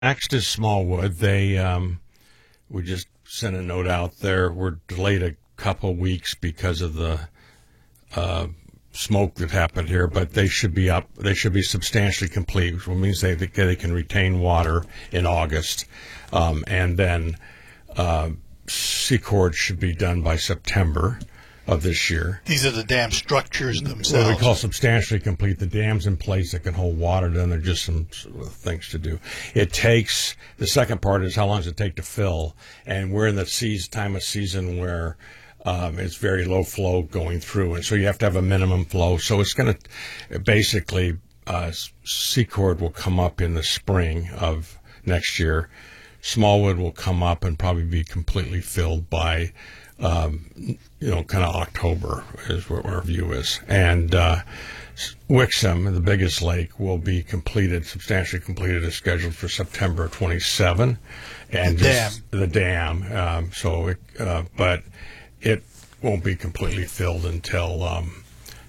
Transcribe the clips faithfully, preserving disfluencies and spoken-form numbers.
Next is Smallwood. They um, we just sent a note out there. We're delayed a couple weeks because of the uh, smoke that happened here, but they should be up. They should be substantially complete, which means they they can retain water in August, um, and then uh, Secord should be done by September of this year. These are the dam structures themselves. What we call substantially complete. The dam's in place that can hold water. Then there are just some things to do. It takes, the second part is how long does it take to fill? And we're in the season, time of season where um, it's very low flow going through. And so you have to have a minimum flow. So it's going to basically, uh, Secord will come up in the spring of next year. Smallwood will come up and probably be completely filled by Um, you know, kind of October is what our view is. And uh, Wixom, the biggest lake, will be completed, substantially completed, is scheduled for September twenty-seventh. And the just, dam. The dam. Um, so, it, uh, but it won't be completely filled until um,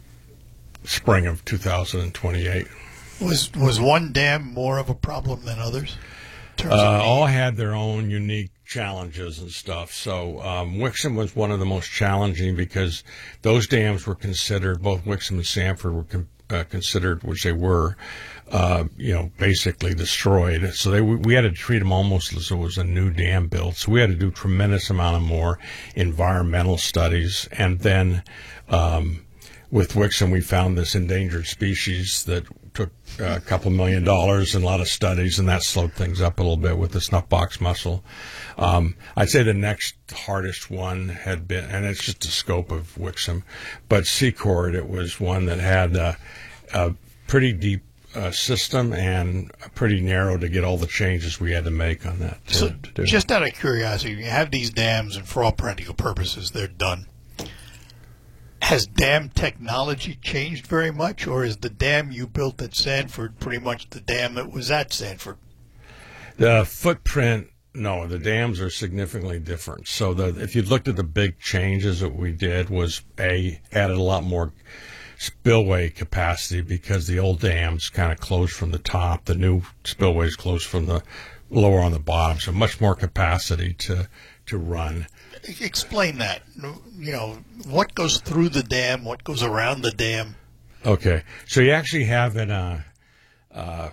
spring of two thousand twenty-eight. Was was one dam more of a problem than others? Uh, all had their own unique challenges and stuff. So um, Wixom was one of the most challenging because those dams were considered, both Wixom and Sanford were con- uh, considered, which they were, uh, you know, basically destroyed. So they we had to treat them almost as though it was a new dam built. So we had to do a tremendous amount of more environmental studies. And then um, with Wixom, we found this endangered species that took a couple million dollars and a lot of studies, and that slowed things up a little bit with the snuffbox mussel. Um, I'd say the next hardest one had been, and it's just the scope of Wixom, but Secord, it was one that had a, a pretty deep uh, system and pretty narrow to get all the changes we had to make on that. To, so, to do. Just out of curiosity, you have these dams, and for all practical purposes, they're done. Has dam technology changed very much, or is the dam you built at Sanford pretty much the dam that was at Sanford? The footprint, no, the dams are significantly different. So the, if you looked at the big changes that we did was, A, added a lot more spillway capacity because the old dams kind of closed from the top. The new spillways closed from the lower on the bottom, so much more capacity to to run. Explain that. You know, what goes through the dam, what goes around the dam? Okay. So you actually have in a uh,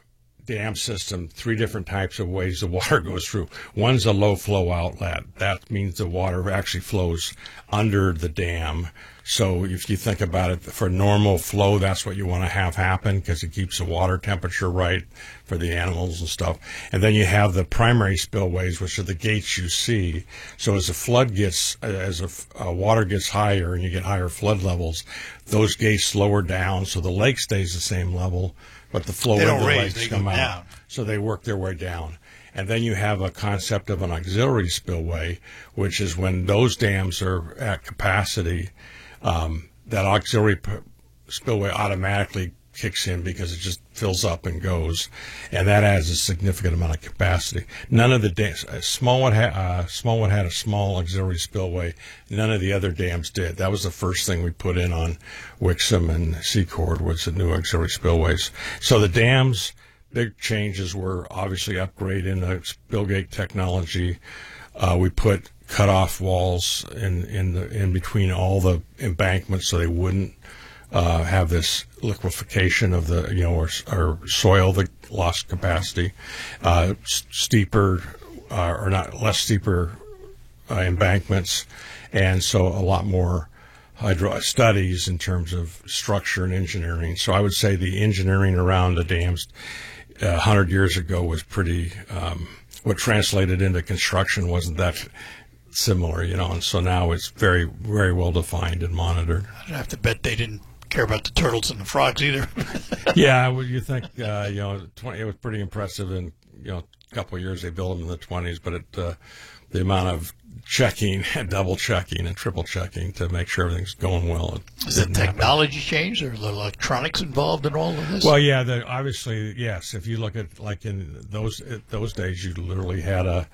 dam system three different types of ways the water goes through. One's a low flow outlet. That means the water actually flows under the dam. So if you think about it, for normal flow, that's what you want to have happen because it keeps the water temperature right for the animals and stuff. And then you have the primary spillways, which are the gates you see. So as the flood gets, as the uh, water gets higher and you get higher flood levels, those gates lower down so the lake stays the same level, but the flow they of the raise, lakes they come go out. Down. So they work their way down. And then you have a concept of an auxiliary spillway, which is when those dams are at capacity, um, that auxiliary p- spillway automatically kicks in because it just fills up and goes, and that adds a significant amount of capacity. None of the dams, uh, Smallwood, ha- uh, Smallwood had a small auxiliary spillway. None of the other dams did. That was the first thing we put in on Wixom and Secord was the new auxiliary spillways. So the dams, big changes were obviously upgrade in the spillgate technology. Uh, we put cut-off walls in in the in between all the embankments so they wouldn't uh, have this liquefaction of the you know or, or soil that lost capacity. Uh, s- steeper uh, or not less steeper uh, embankments, and so a lot more hydro studies in terms of structure and engineering. So I would say the engineering around the dams a uh, hundred years ago was pretty. Um, what translated into construction wasn't that similar, you know, and so now it's very, very well defined and monitored. I'd have to bet they didn't care about the turtles and the frogs either. Yeah, well, you think, uh, you know, twenty, it was pretty impressive in, you know, a couple of years they built them in the twenties, but it, uh, the amount of checking and double checking and triple checking to make sure everything's going well. Is the technology changed? Or the electronics involved in all of this? Well, yeah, the, obviously, yes. If you look at, like in those those days, you literally had a,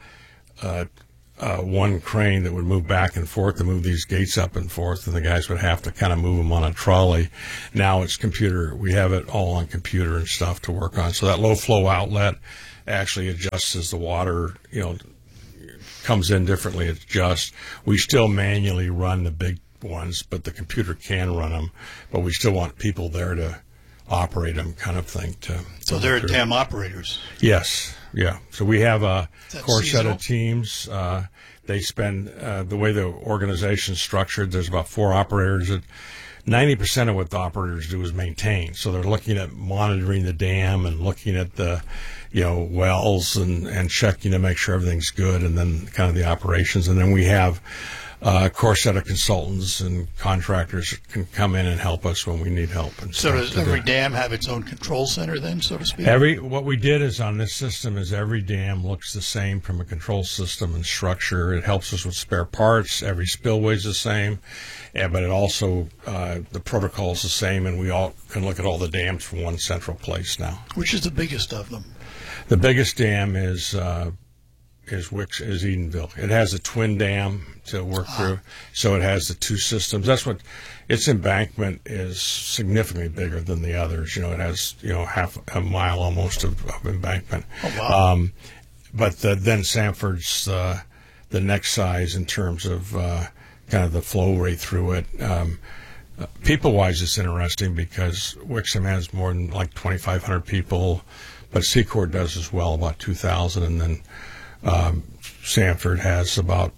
a Uh, one crane that would move back and forth to move these gates up and forth, and the guys would have to kind of move them on a trolley. Now it's computer. We have it all on computer and stuff to work on. So that low flow outlet actually adjusts as the water, you know, comes in differently. It adjusts. We still manually run the big ones, but the computer can run them. But we still want people there to operate them, kind of thing. To so there are dam operators. Yes, yeah. So we have a core set seasonal? of teams. Uh, they spend uh, the way the organization's structured. There's about four operators. That ninety percent of what the operators do is maintain. So they're looking at monitoring the dam and looking at the, you know, wells and, and checking to make sure everything's good, and then kind of the operations. And then we have uh, a core set of consultants and contractors that can come in and help us when we need help. And So stuff does to every do. dam have its own control center then, so to speak? Every what we did is on this system is every dam looks the same from a control system and structure. It helps us with spare parts. Every spillway is the same, and, but it also uh, the protocol is the same, and we all can look at all the dams from one central place now. Which is the biggest of them? The biggest dam is uh, is Wicks is Edenville. It has a twin dam to work Ah. through, so it has the two systems. That's what its embankment is significantly bigger than the others. You know, it has you know half a mile almost of, of embankment. Oh, wow. Um, but the, then Sanford's uh, the next size in terms of uh, kind of the flow rate through it. Um, uh, people-wise, it's interesting because Wixom has more than like twenty-five hundred people, but Secord does as well, about two thousand, and then um, Sanford has about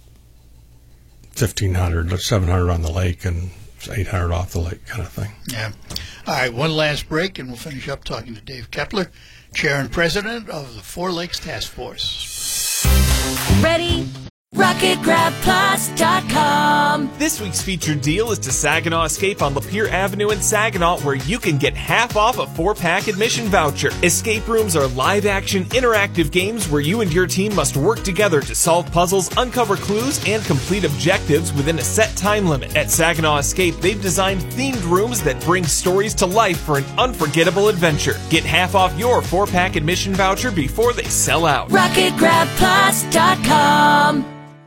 fifteen hundred, seven hundred on the lake, and eight hundred off the lake, kind of thing. Yeah. All right, one last break, and we'll finish up talking to Dave Kepler, Chair and President of the Four Lakes Task Force. Ready? rocket grab plus dot com. This week's featured deal is to Saginaw Escape on Lapeer Avenue in Saginaw, where you can get half off a four-pack admission voucher. Escape rooms are live-action, interactive games where you and your team must work together to solve puzzles, uncover clues, and complete objectives within a set time limit. At Saginaw Escape, they've designed themed rooms that bring stories to life for an unforgettable adventure. Get half off your four-pack admission voucher before they sell out. rocket grab plus dot com.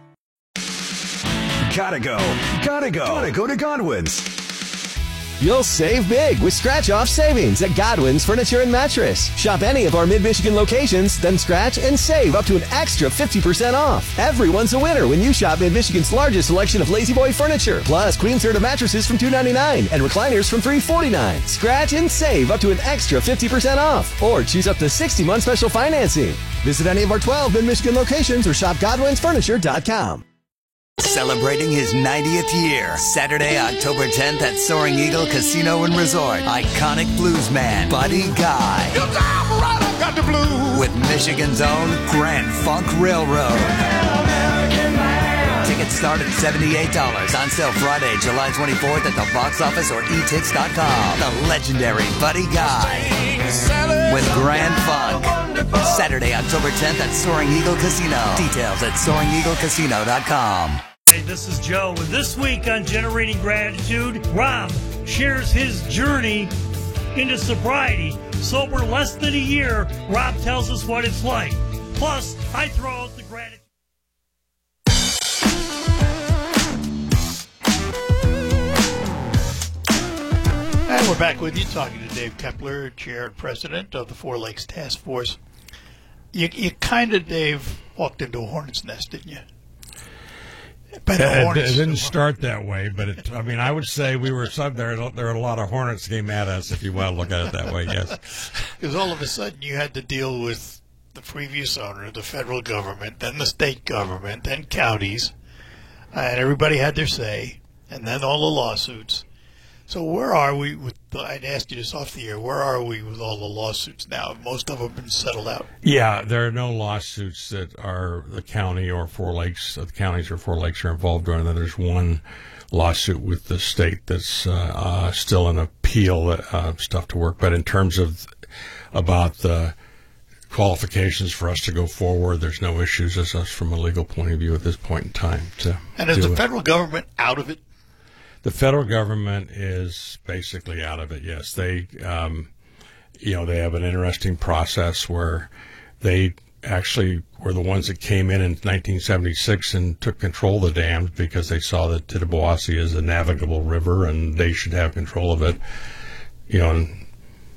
Gotta go. Gotta go. Gotta go to Godwin's. You'll save big with scratch-off savings at Godwin's Furniture and Mattress. Shop any of our Mid-Michigan locations, then scratch and save up to an extra fifty percent off. Everyone's a winner when you shop Mid-Michigan's largest selection of Lazy Boy furniture, plus Queen Serta mattresses from two ninety-nine and recliners from three forty-nine. Scratch and save up to an extra fifty percent off, or choose up to sixty month special financing. Visit any of our twelve Mid-Michigan locations or shop godwins furniture dot com. Celebrating his ninetieth year, Saturday, October tenth at Soaring Eagle Casino and Resort. Iconic bluesman Buddy Guy. You damn right I got the blues. With Michigan's own Grand Funk Railroad. Tickets start at seventy-eight dollars. On sale Friday, July twenty-fourth at the box office or e tix dot com. The legendary Buddy Guy with Grand Funk. Saturday, October tenth at Soaring Eagle Casino. Details at soaring eagle casino dot com. Hey, this is Joe, and this week on Generating Gratitude, Rob shares his journey into sobriety. Sober less than a year, Rob tells us what it's like. Plus, I throw out the gratitude. And we're back with you, talking to Dave Kepler, Chair and President of the Four Lakes Task Force. You, you kind of, Dave, walked into a hornet's nest, didn't you? By the It, hornets. it didn't start that way, but it, I mean, I would say we were some there. There were a lot of hornets came at us, if you want to look at it that way. Yes, Because all of a sudden you had to deal with the previous owner, the federal government, then the state government, then counties, and everybody had their say, and then all the lawsuits. So where are we with the, I'd asked you this off the air, where are we with all the lawsuits now? Most of them have been settled out. yeah. There are no lawsuits that are the county or Four Lakes. The counties or Four Lakes are involved in. And there's one lawsuit with the state that's uh, uh, still an appeal uh, stuff to work. But in terms of about the qualifications for us to go forward, there's no issues as us from a legal point of view at this point in time. To And is do the it. federal government out of it? The federal government is basically out of it. Yes, they, um, you know, they have an interesting process where they actually were the ones that came in in nineteen seventy-six and took control of the dams because they saw that Tittabawassee is a navigable river and they should have control of it. You know, and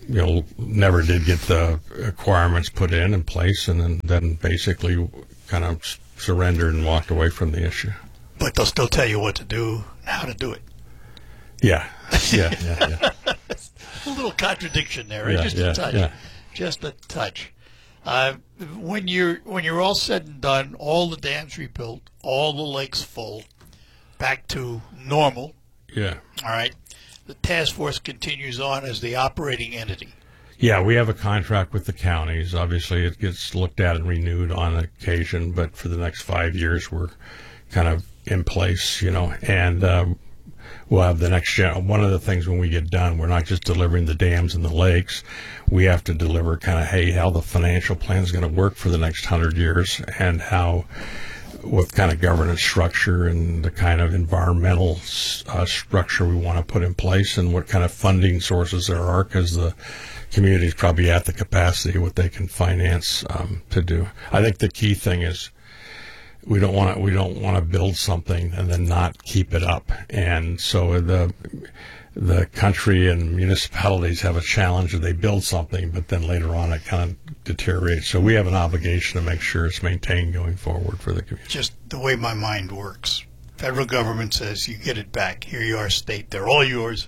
you know, never did get the requirements put in in place, and then, then basically kind of surrendered and walked away from the issue. But they'll still tell you what to do, how to do it. Yeah, yeah, yeah, yeah. A little contradiction there, right? Yeah, Just yeah, a touch. yeah. Just a touch. Uh, when you're when you're all said and done, all the dams rebuilt, all the lakes full, back to normal. Yeah. All right. The task force continues on as the operating entity. Yeah, we have a contract with the counties. Obviously, it gets looked at and renewed on occasion, but for the next five years, we're kind of in place, you know, and um, we'll have the next gen. One of the things when we get done, we're not just delivering the dams and the lakes. We have to deliver kind of, hey, how the financial plan is going to work for the next hundred years, and how, what kind of governance structure and the kind of environmental uh, structure we want to put in place, and what kind of funding sources there are, because the community is probably at the capacity what they can finance um, to do. I think the key thing is we don't want to we don't want to build something and then not keep it up, and so the the country and municipalities have a challenge that they build something, but then later on it kind of deteriorates. So we have an obligation to make sure it's maintained going forward for the community. Just the way my mind works. Federal government says you get it back. Here you are, state. They're all yours.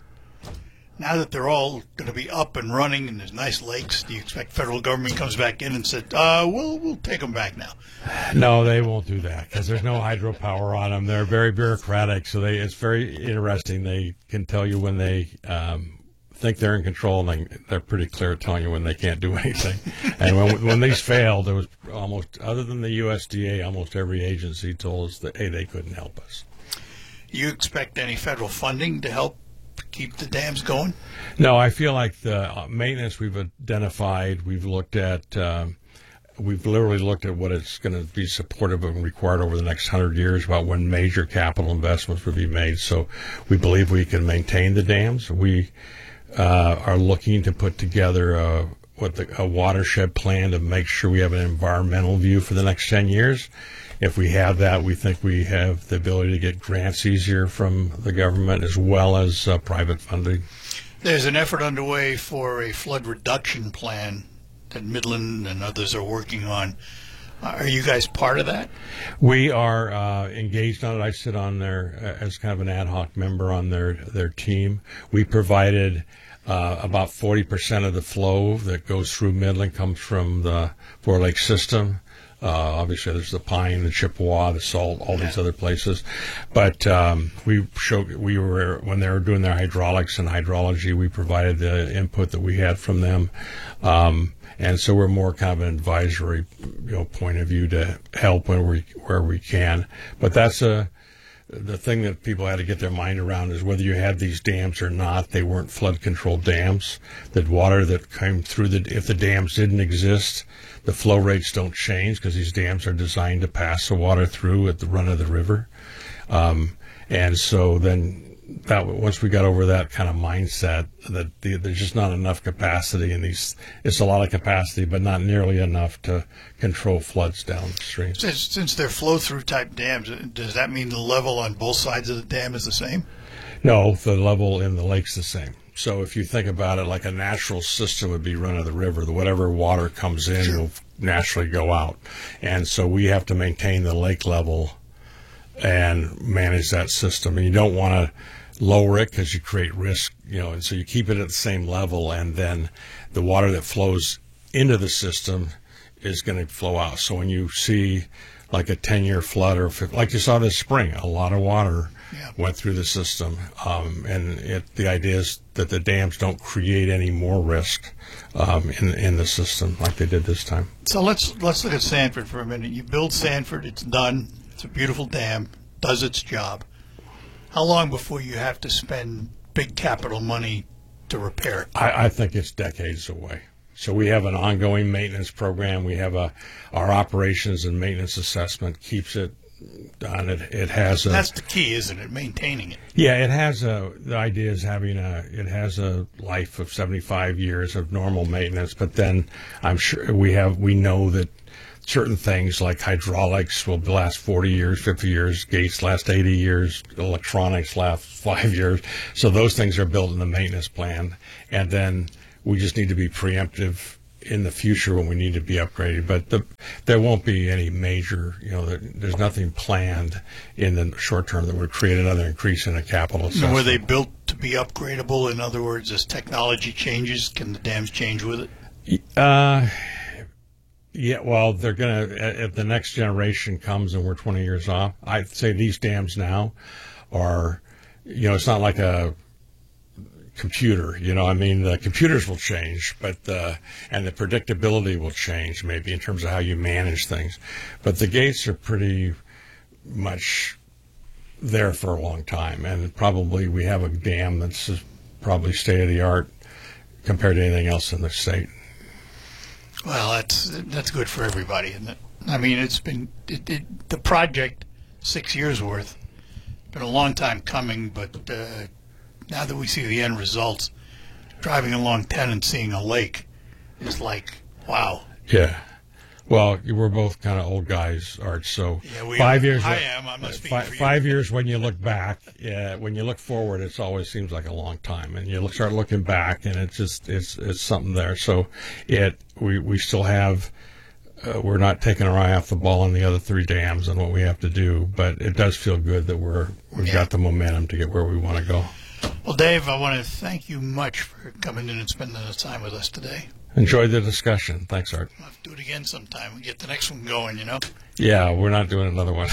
Now that they're all going to be up and running and there's nice lakes, do you expect federal government comes back in and said, uh, we'll, we'll take them back now? No, they won't do that because there's no hydropower on them. They're very bureaucratic, so they it's very interesting. They can tell you when they um, think they're in control, and they, they're pretty clear at telling you when they can't do anything. And when when these failed, there was almost, other than the U S D A, almost every agency told us that, hey, they couldn't help us. You expect any federal funding to help keep the dams going? No, I feel like the maintenance we've identified, we've looked at, um, we've literally looked at what it's going to be supportive and required over the next hundred years about when major capital investments would be made. So we believe we can maintain the dams. We uh, are looking to put together a, what the, a watershed plan to make sure we have an environmental view for the next ten years. If we have that, we think we have the ability to get grants easier from the government as well as uh, private funding. There's an effort underway for a flood reduction plan that Midland and others are working on. Are you guys part of that? We are uh, engaged on it. I sit on there as kind of an ad hoc member on their, their team. We provided uh, about forty percent of the flow that goes through Midland comes from the Four Lake system. Uh, obviously, there's the Pine, the Chippewa, the Salt, all these other places. But um, we showed we were when they were doing their hydraulics and hydrology, we provided the input that we had from them, um, and so we're more kind of an advisory, you know, point of view to help where we where we can. But that's a the thing that people had to get their mind around is whether you had these dams or not, they weren't flood control dams. The water that came through the if the dams didn't exist, the flow rates don't change because these dams are designed to pass the water through at the run of the river. Um, and so then that once we got over that kind of mindset that the, there's just not enough capacity in these, it's a lot of capacity, but not nearly enough to control floods downstream. Since, since they're flow-through type dams, does that mean the level on both sides of the dam is the same? No, the level in the lake's the same. So if you think about it, like a natural system would be run of the river. The whatever water comes in Sure. will naturally go out. And so we have to maintain the lake level and manage that system. And you don't want to lower it because you create risk, you know, and so you keep it at the same level, and then the water that flows into the system is going to flow out. So when you see like a ten-year flood, or like you saw this spring, a lot of water Yeah. went through the system, um, and it, the idea is that the dams don't create any more risk um, in in the system like they did this time. So let's let's look at Sanford for a minute. You build Sanford, it's done. It's a beautiful dam, does its job. How long before you have to spend big capital money to repair it? I, I think it's decades away. So we have an ongoing maintenance program. We have a our operations and maintenance assessment keeps it done. It it has a That's the key, isn't it? Maintaining it. yeah. It has a the idea is having a it has a life of seventy-five years of normal maintenance. But then I'm sure we have we know that certain things like hydraulics will last forty years, fifty years, gates last eighty years, electronics last five years. So those things are built in the maintenance plan. And then we just need to be preemptive in the future when we need to be upgraded. But the, there won't be any major, you know, there, there's nothing planned in the short term that would create another increase in the capital assessment. Were they built to be upgradable? In other words, as technology changes, can the dams change with it? Uh, yeah, well, they're going to, if the next generation comes and we're twenty years off, I'd say these dams now are, you know, it's not like a computer, you know, I mean, the computers will change, but, uh, and the predictability will change maybe in terms of how you manage things. But the gates are pretty much there for a long time. And probably we have a dam that's probably state of the art compared to anything else in the state. Well, that's, that's good for everybody, isn't it? I mean, it's been, it, it, the project, six years worth, been a long time coming, but, uh, now that we see the end results, driving along ten and seeing a lake is like, wow. Yeah. Well, we're both kind of old guys, Art. So yeah, we five are. years. I am. I'm not speaking five, for you. Five years when you look back. Yeah, when you look forward, it always seems like a long time, and you look, start looking back, and it's just it's it's something there. So it we we still have. Uh, we're not taking our eye off the ball on the other three dams and what we have to do, but it does feel good that we're we've yeah. got the momentum to get where we want to go. Well, Dave, I want to thank you much for coming in and spending the time with us today. Enjoyed the discussion. Thanks, Art. We'll have to do it again sometime and get the next one going, you know? Yeah, we're not doing another one.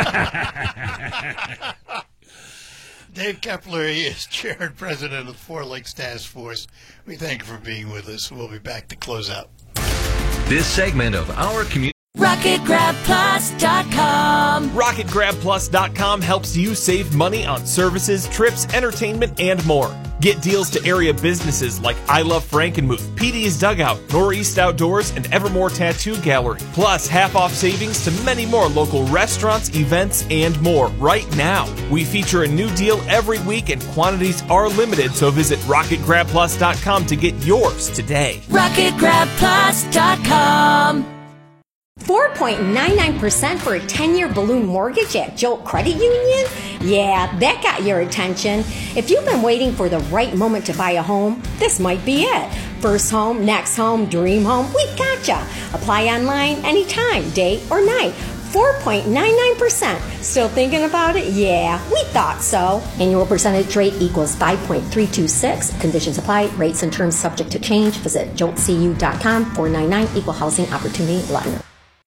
Dave Kepler is Chair and President of the Four Lakes Task Force. We thank you for being with us. We'll be back to close out. This segment of our community. Rocket Grab Plus dot com. Rocket Grab Plus dot com helps you save money on services, trips, entertainment, and more. Get deals to area businesses like I Love Frankenmuth, P D's Dugout, Northeast Outdoors, and Evermore Tattoo Gallery. Plus, half-off savings to many more local restaurants, events, and more right now. We feature a new deal every week, and quantities are limited, so visit Rocket Grab Plus dot com to get yours today. Rocket Grab Plus dot com. four point nine nine percent for a ten-year balloon mortgage at Jolt Credit Union? Yeah, that got your attention. If you've been waiting for the right moment to buy a home, this might be it. First home, next home, dream home, we've gotcha. Apply online anytime, day or night. four point nine nine percent. Still thinking about it? Yeah, we thought so. Annual percentage rate equals five point three two six. Conditions apply. Rates and terms subject to change. Visit jolt c u dot com. four nine nine Equal Housing Opportunity Lender.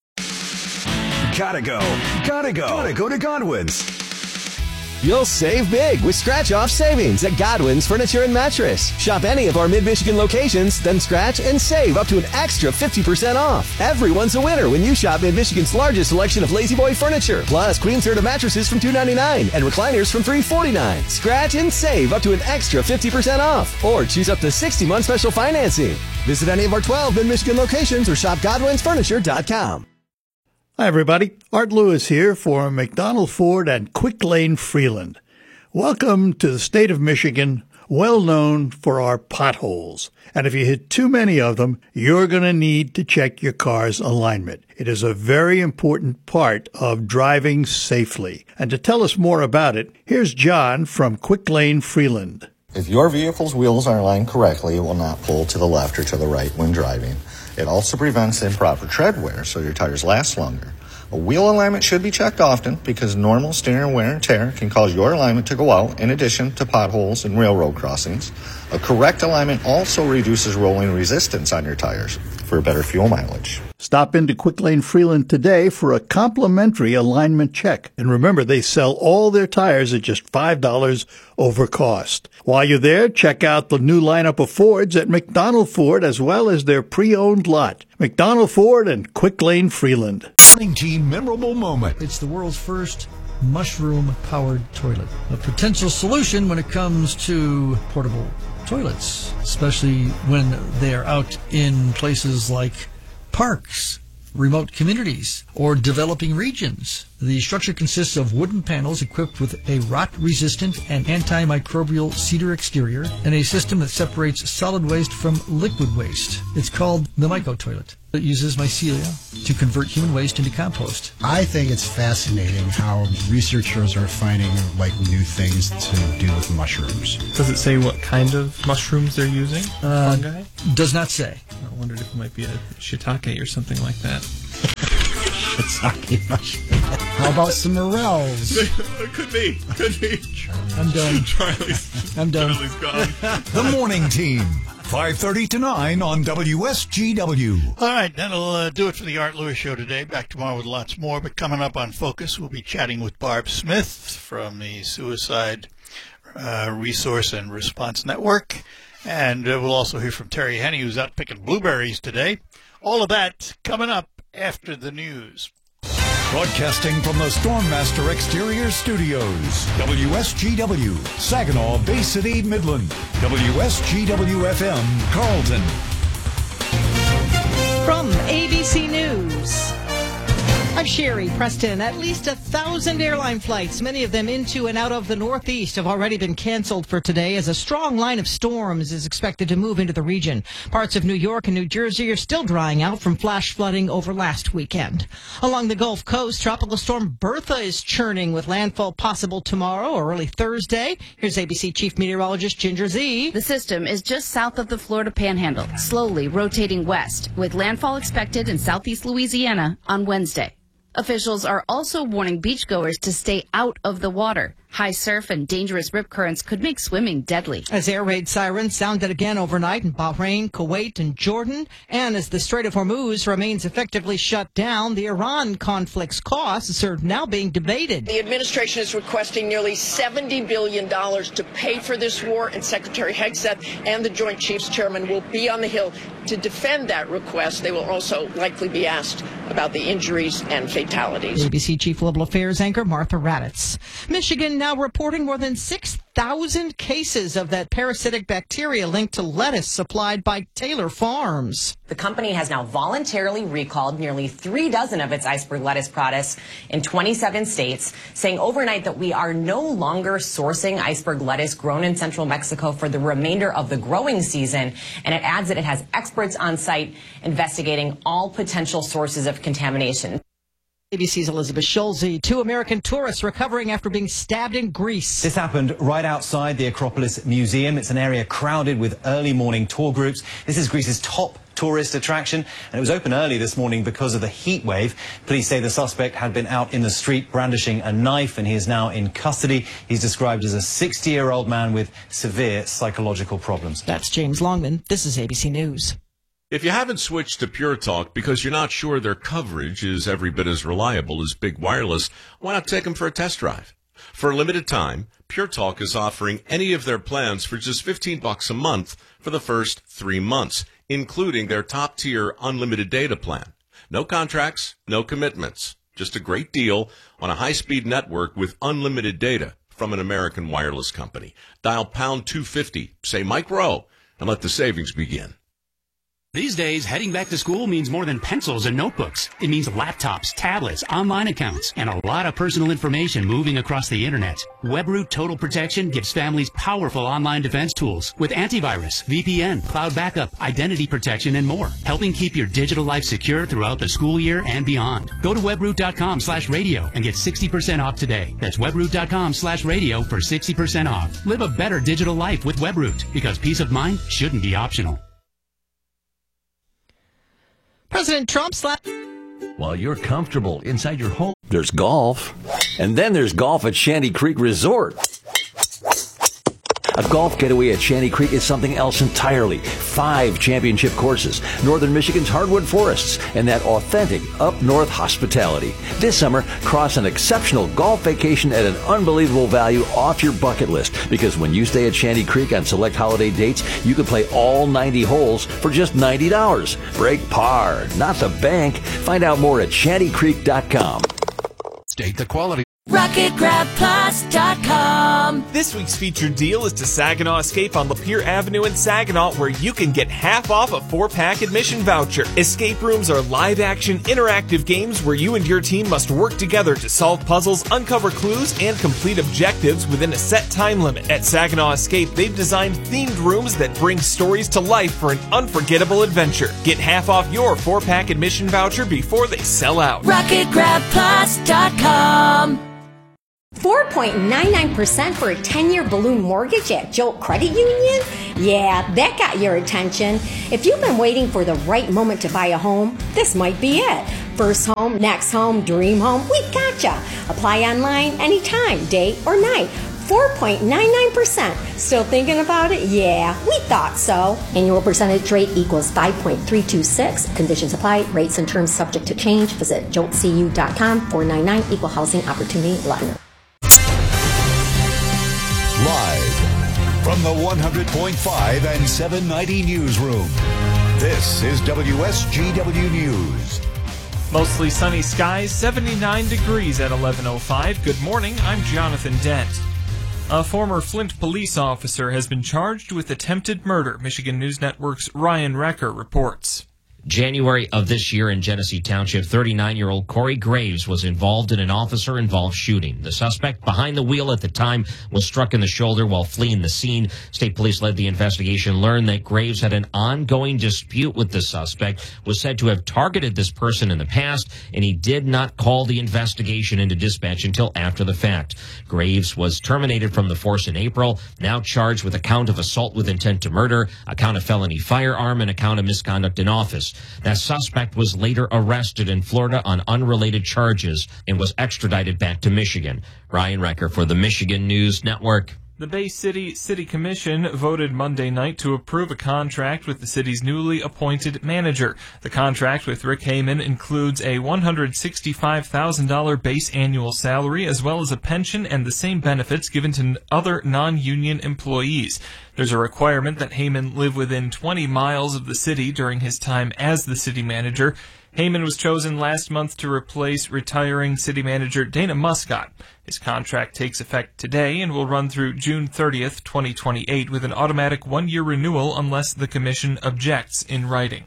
Gotta go. Gotta go. Gotta go to Godwin's. You'll save big with scratch-off savings at Godwin's Furniture and Mattress. Shop any of our Mid-Michigan locations, then scratch and save up to an extra fifty percent off. Everyone's a winner when you shop Mid-Michigan's largest selection of Lazy Boy furniture, plus Queen Serta mattresses from two ninety-nine and recliners from three forty-nine. Scratch and save up to an extra fifty percent off, or choose up to sixty month special financing. Visit any of our twelve Mid-Michigan locations or shop godwins furniture dot com. Hi, everybody. Art Lewis here for McDonald Ford and Quick Lane Freeland. Welcome to the state of Michigan, well known for our potholes. And if you hit too many of them, you're going to need to check your car's alignment. It is a very important part of driving safely. And to tell us more about it, here's John from Quick Lane Freeland. If your vehicle's wheels are aligned correctly, it will not pull to the left or to the right when driving. It also prevents improper tread wear, so your tires last longer. A wheel alignment should be checked often because normal steering wear and tear can cause your alignment to go out, in addition to potholes and railroad crossings. A correct alignment also reduces rolling resistance on your tires for better fuel mileage. Stop into Quick Lane Freeland today for a complimentary alignment check. And remember, they sell all their tires at just five dollars over cost. While you're there, check out the new lineup of Fords at McDonald Ford as well as their pre-owned lot. McDonald Ford and Quick Lane Freeland. Morning Team memorable moment. It's the world's first mushroom-powered toilet. A potential solution when it comes to portable toilets, especially when they're out in places like parks, remote communities, or developing regions. The structure consists of wooden panels equipped with a rot-resistant and antimicrobial cedar exterior and a system that separates solid waste from liquid waste. It's called the Myco Toilet. It uses mycelia to convert human waste into compost. I think it's fascinating how researchers are finding like new things to do with mushrooms. Does it say what kind of mushrooms they're using? Uh, Fungi? Does not say. I wondered if it might be a shiitake or something like that. Shiitake mushroom. How about some morels? Could be. Could be. I'm done. Charlie's, I'm done. Charlie's gone. The Morning Team. five thirty to nine on W S G W. All right, that'll uh, do it for the Art Lewis Show today. Back tomorrow with lots more. But coming up on Focus, we'll be chatting with Barb Smith from the Suicide uh, Resource and Response Network. And uh, we'll also hear from Terry Henney, who's out picking blueberries today. All of that coming up after the news. Broadcasting from the Stormmaster Exterior Studios, W S G W, Saginaw, Bay City, Midland, W S G W F M, Carlton. From A B C News, I'm Sherry Preston. At least a thousand airline flights, many of them into and out of the Northeast, have already been canceled for today as a strong line of storms is expected to move into the region. Parts of New York and New Jersey are still drying out from flash flooding over last weekend. Along the Gulf Coast, Tropical Storm Bertha is churning with landfall possible tomorrow or early Thursday. Here's A B C Chief Meteorologist Ginger Z. The system is just south of the Florida Panhandle, slowly rotating west, with landfall expected in southeast Louisiana on Wednesday. Officials are also warning beachgoers to stay out of the water. High surf and dangerous rip currents could make swimming deadly. As air raid sirens sounded again overnight in Bahrain, Kuwait, and Jordan, and as the Strait of Hormuz remains effectively shut down, the Iran conflict's costs are now being debated. The administration is requesting nearly seventy billion dollars to pay for this war, and Secretary Hegseth and the Joint Chiefs Chairman will be on the Hill to defend that request. They will also likely be asked about the injuries and fatalities. A B C Chief Global Affairs anchor Martha Raddatz. Michigan now reporting more than six thousand cases of that parasitic bacteria linked to lettuce supplied by Taylor Farms. The company has now voluntarily recalled nearly three dozen of its iceberg lettuce products in twenty-seven states, saying overnight that we are no longer sourcing iceberg lettuce grown in central Mexico for the remainder of the growing season. And it adds that it has experts on site investigating all potential sources of contamination. A B C's Elizabeth Schulze. Two American tourists recovering after being stabbed in Greece. This happened right outside the Acropolis Museum. It's an area crowded with early morning tour groups. This is Greece's top tourist attraction, and it was open early this morning because of the heat wave. Police say the suspect had been out in the street brandishing a knife, and he is now in custody. He's described as a sixty-year-old man with severe psychological problems. That's James Longman. This is A B C News. If you haven't switched to Pure Talk because you're not sure their coverage is every bit as reliable as Big Wireless, why not take them for a test drive? For a limited time, Pure Talk is offering any of their plans for just fifteen bucks a month for the first three months, including their top-tier unlimited data plan. No contracts, no commitments. Just a great deal on a high-speed network with unlimited data from an American wireless company. Dial pound two fifty, say Mike Rowe, and let the savings begin. These days, heading back to school means more than pencils and notebooks. It means laptops, tablets, online accounts, and a lot of personal information moving across the internet. WebRoot Total Protection gives families powerful online defense tools with antivirus, V P N, cloud backup, identity protection, and more, helping keep your digital life secure throughout the school year and beyond. Go to webroot.com slash radio and get sixty percent off today. That's webroot.com slash radio for sixty percent off. Live a better digital life with WebRoot, because peace of mind shouldn't be optional. President Trump slapped. While you're comfortable inside your home, there's golf. And then there's golf at Shanty Creek Resort. A golf getaway at Shanty Creek is something else entirely. Five championship courses, Northern Michigan's hardwood forests, and that authentic up-north hospitality. This summer, cross an exceptional golf vacation at an unbelievable value off your bucket list. Because when you stay at Shanty Creek on select holiday dates, you can play all ninety holes for just ninety dollars. Break par, not the bank. Find out more at shanty creek dot com. State the quality. Rocket Grab Plus dot com. This week's featured deal is to Saginaw Escape on Lapeer Avenue in Saginaw, where you can get half off a four-pack admission voucher. Escape rooms are live-action, interactive games where you and your team must work together to solve puzzles, uncover clues, and complete objectives within a set time limit. At Saginaw Escape, they've designed themed rooms that bring stories to life for an unforgettable adventure. Get half off your four-pack admission voucher before they sell out. Rocket Grab Plus dot com. four point nine nine percent for a ten-year balloon mortgage at Jolt Credit Union? Yeah, that got your attention. If you've been waiting for the right moment to buy a home, this might be it. First home, next home, dream home, we gotcha. Apply online anytime, day or night. four point nine nine percent. Still thinking about it? Yeah, we thought so. Annual percentage rate equals five point three two six. Conditions apply. Rates and terms subject to change. Visit jolt c u dot com. four nine nine Equal Housing Opportunity Lender. Live from the one hundred point five and seven ninety newsroom, this is W S G W News. Mostly sunny skies, seventy-nine degrees at eleven oh five. Good morning, I'm Jonathan Dent. A former Flint police officer has been charged with attempted murder, Michigan News Network's Ryan Recker reports. January of this year in Genesee Township, thirty-nine-year-old Corey Graves was involved in an officer-involved shooting. The suspect behind the wheel at the time was struck in the shoulder while fleeing the scene. State police led the investigation, learned that Graves had an ongoing dispute with the suspect, was said to have targeted this person in the past, and he did not call the investigation into dispatch until after the fact. Graves was terminated from the force in April, now charged with a count of assault with intent to murder, a count of felony firearm, and a count of misconduct in office. That suspect was later arrested in Florida on unrelated charges and was extradited back to Michigan. Ryan Recker for the Michigan News Network. The Bay City City Commission voted Monday night to approve a contract with the city's newly appointed manager. The contract with Rick Heyman includes a one hundred sixty-five thousand dollars base annual salary, as well as a pension and the same benefits given to other non-union employees. There's a requirement that Heyman live within twenty miles of the city during his time as the city manager. Heyman was chosen last month to replace retiring city manager Dana Muscott. His contract takes effect today and will run through June thirtieth, twenty twenty-eight, with an automatic one-year renewal unless the commission objects in writing.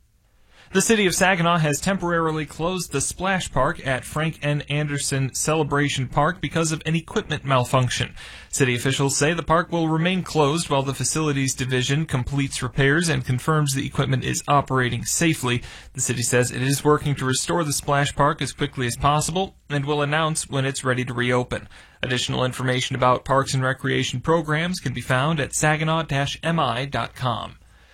The city of Saginaw has temporarily closed the splash park at Frank N. Anderson Celebration Park because of an equipment malfunction. City officials say the park will remain closed while the facilities division completes repairs and confirms the equipment is operating safely. The city says it is working to restore the splash park as quickly as possible and will announce when it's ready to reopen. Additional information about parks and recreation programs can be found at saginaw dash m i dot com.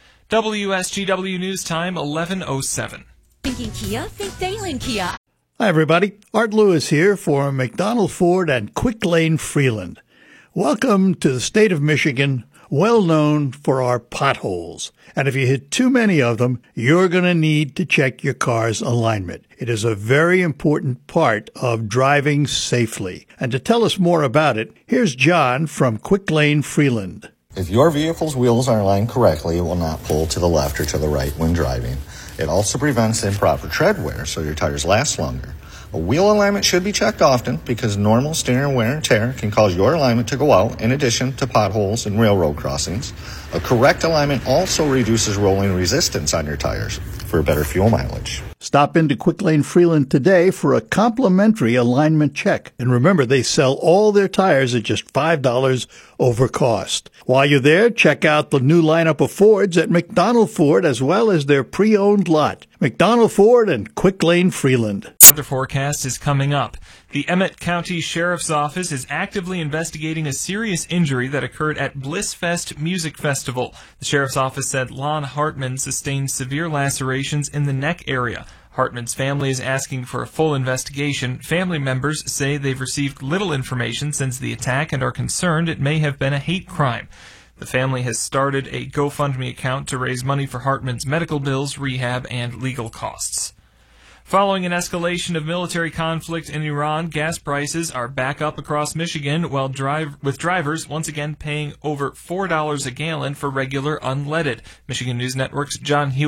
W S G W News Time, eleven oh seven. Thinking Kia? Think Daylin Kia. Hi, everybody. Art Lewis here for McDonald Ford and Quick Lane Freeland. Welcome to the state of Michigan, well known for our potholes. And if you hit too many of them, you're going to need to check your car's alignment. It is a very important part of driving safely. And to tell us more about it, here's John from Quick Lane Freeland. If your vehicle's wheels are aligned correctly, it will not pull to the left or to the right when driving. It also prevents improper tread wear, so your tires last longer. A wheel alignment should be checked often because normal steering wear and tear can cause your alignment to go out, in addition to potholes and railroad crossings. A correct alignment also reduces rolling resistance on your tires for better fuel mileage. Stop into Quick Lane Freeland today for a complimentary alignment check. And remember, they sell all their tires at just five dollars over cost. While you're there, check out the new lineup of Fords at McDonald Ford, as well as their pre-owned lot. McDonald Ford and Quick Lane Freeland. Weather forecast is coming up. The Emmett County Sheriff's Office is actively investigating a serious injury that occurred at Blissfest Music Festival. The Sheriff's Office said Lon Hartman sustained severe lacerations in the neck area. Hartman's family is asking for a full investigation. Family members say they've received little information since the attack and are concerned it may have been a hate crime. The family has started a GoFundMe account to raise money for Hartman's medical bills, rehab, and legal costs. Following an escalation of military conflict in Iran, gas prices are back up across Michigan, while drive, with drivers once again paying over four dollars a gallon for regular unleaded. Michigan News Network's John Hewitt.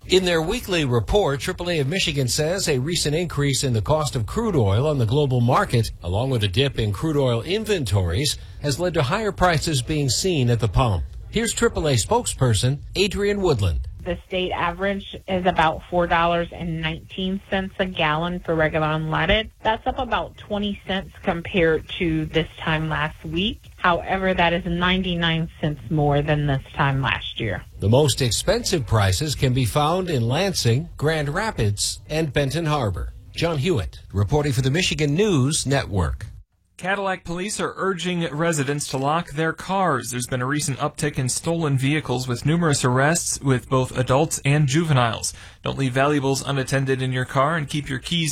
In their weekly report, triple A of Michigan says a recent increase in the cost of crude oil on the global market, along with a dip in crude oil inventories, has led to higher prices being seen at the pump. Here's triple A spokesperson Adrian Woodland. The state average is about four dollars and nineteen cents a gallon for regular unleaded. That's up about twenty cents compared to this time last week. However, that is ninety-nine cents more than this time last year. The most expensive prices can be found in Lansing, Grand Rapids, and Benton Harbor. John Hewitt, reporting for the Michigan News Network. Cadillac police are urging residents to lock their cars. There's been a recent uptick in stolen vehicles with numerous arrests with both adults and juveniles. Don't leave valuables unattended in your car and keep your keys